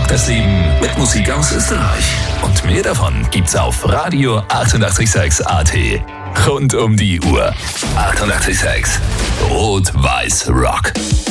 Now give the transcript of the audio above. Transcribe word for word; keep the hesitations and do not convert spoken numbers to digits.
Rock das Leben mit Musik aus Österreich. Und mehr davon gibt's auf Radio achtundachtzig Komma sechs A T. Rund um die Uhr. achtundachtzig Komma sechs. Rot-Weiß Rock.